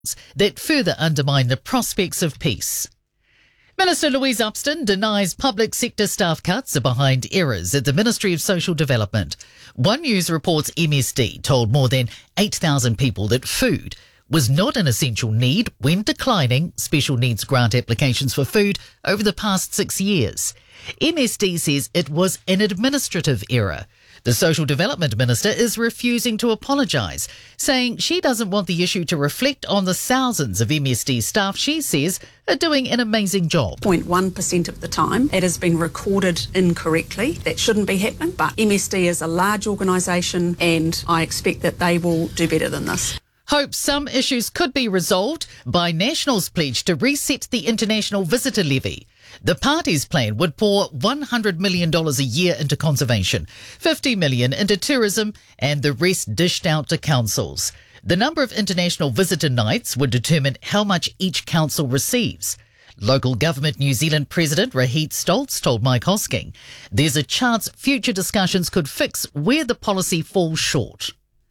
that further undermine the prospects of peace. Minister Louise Upston denies public sector staff cuts are behind errors at the Ministry of Social Development. One News reports MSD told more than 8,000 people that food was not an essential need when declining special needs grant applications for food over the past 6 years. MSD says it was an administrative error. The Social Development Minister is refusing to apologise, saying she doesn't want the issue to reflect on the thousands of MSD staff she says are doing an amazing job. 0.1% of the time it has been recorded incorrectly. That shouldn't be happening, but MSD is a large organisation and I expect that they will do better than this. Hopes some issues could be resolved by National's pledge to reset the international visitor levy. The party's plan would pour $100 million a year into conservation, $50 million into tourism, and the rest dished out to councils. The number of international visitor nights would determine how much each council receives. Local Government New Zealand President Rahit Stoltz told Mike Hosking there's a chance future discussions could fix where the policy falls short.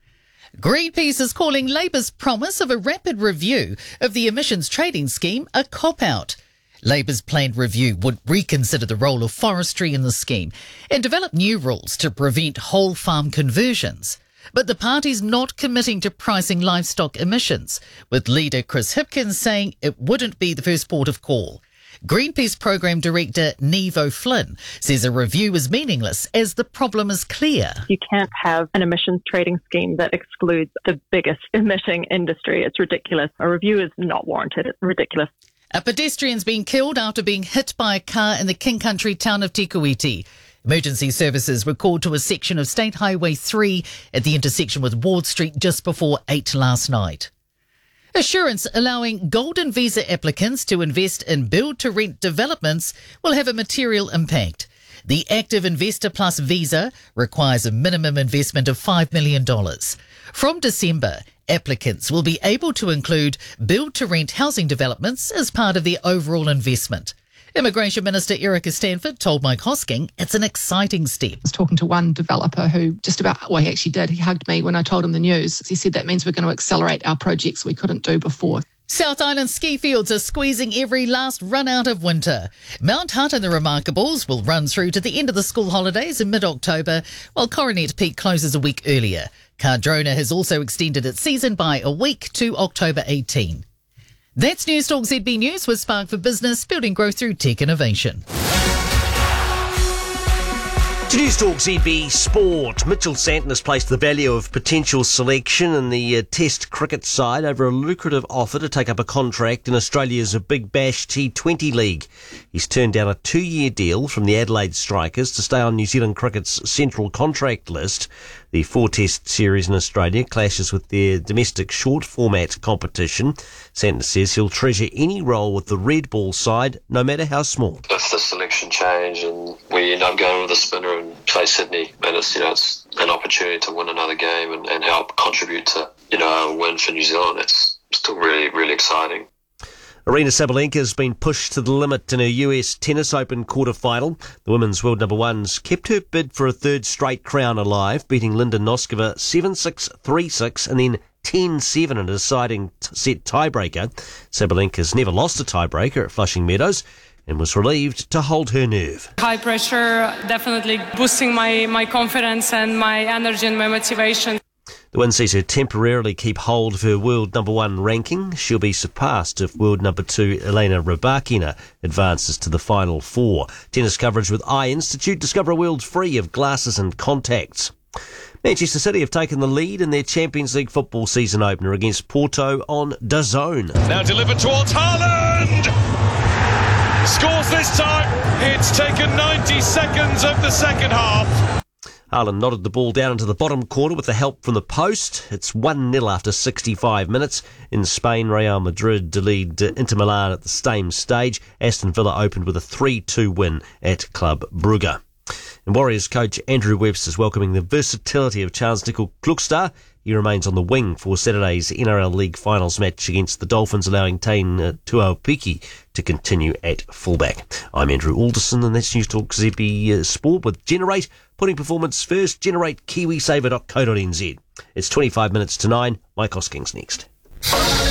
Greenpeace is calling Labour's promise of a rapid review of the emissions trading scheme a cop-out. Labour's planned review would reconsider the role of forestry in the scheme and develop new rules to prevent whole farm conversions. But the party's not committing to pricing livestock emissions, with leader Chris Hipkins saying it wouldn't be the first port of call. Greenpeace Programme Director Niamh O'Flynn says a review is meaningless as the problem is clear. You can't have an emissions trading scheme that excludes the biggest emitting industry. It's ridiculous. A review is not warranted. It's ridiculous. A pedestrian's been killed after being hit by a car in the King Country town of Te Kuiti. Emergency services were called to a section of State Highway 3 at the intersection with Ward Street just before 8 last night. Assurance allowing Golden Visa applicants to invest in build-to-rent developments will have a material impact. The Active Investor Plus visa requires a minimum investment of $5 million. From December, applicants will be able to include build-to-rent housing developments as part of their overall investment. Immigration Minister Erica Stanford told Mike Hosking it's an exciting step. I was talking to one developer who he actually did. He hugged me when I told him the news. He said that means we're going to accelerate our projects we couldn't do before. South Island ski fields are squeezing every last run out of winter. Mount Hutt and the Remarkables will run through to the end of the school holidays in mid-October, while Coronet Peak closes a week earlier. Cardrona has also extended its season by a week to October 18. That's Newstalk ZB News with Spark for Business, building growth through tech innovation. To Newstalk ZB Sport, Mitchell Santon has placed the value of potential selection in the Test cricket side over a lucrative offer to take up a contract in Australia's Big Bash T20 League. He's turned down a 2-year deal from the Adelaide Strikers to stay on New Zealand cricket's central contract list. The 4-test series in Australia clashes with their domestic short-format competition. Santon says he'll treasure any role with the red ball side, no matter how small. If the selection change and we end up going with a spinner and play Sydney, and it's an opportunity to win another game and help contribute to a win for New Zealand, it's still really, really exciting. Aryna Sabalenka has been pushed to the limit in her US Tennis Open quarter-final. The women's world number ones kept her bid for a third straight crown alive, beating Linda Noskova 7-6, 3-6 and then 10-7 in a deciding set tiebreaker. Sabalenka's never lost a tiebreaker at Flushing Meadows and was relieved to hold her nerve. High pressure, definitely boosting my confidence and my energy and my motivation. The win sees her temporarily keep hold of her world number one ranking. She'll be surpassed if world number 2 Elena Rybakina advances to the final 4. Tennis coverage with Eye Institute. Discover a world free of glasses and contacts. Manchester City have taken the lead in their Champions League football season opener against Porto on DAZN. Now delivered towards Haaland. Scores this time. It's taken 90 seconds of the second half. Haaland nodded the ball down into the bottom corner with the help from the post. It's 1-0 after 65 minutes. In Spain, Real Madrid lead Inter Milan at the same stage. Aston Villa opened with a 3-2 win at Club Brugge. And Warriors coach Andrew Webster's welcoming the versatility of Charles-Nickel Klukstad. He remains on the wing for Saturday's NRL League Finals match against the Dolphins, allowing Tane Tuaupiki to continue at fullback. I'm Andrew Alderson, and that's Newstalk ZB Sport with Generate, putting performance first. Generate, kiwisaver.co.nz. It's 25 minutes to 9. Mike Hosking's next.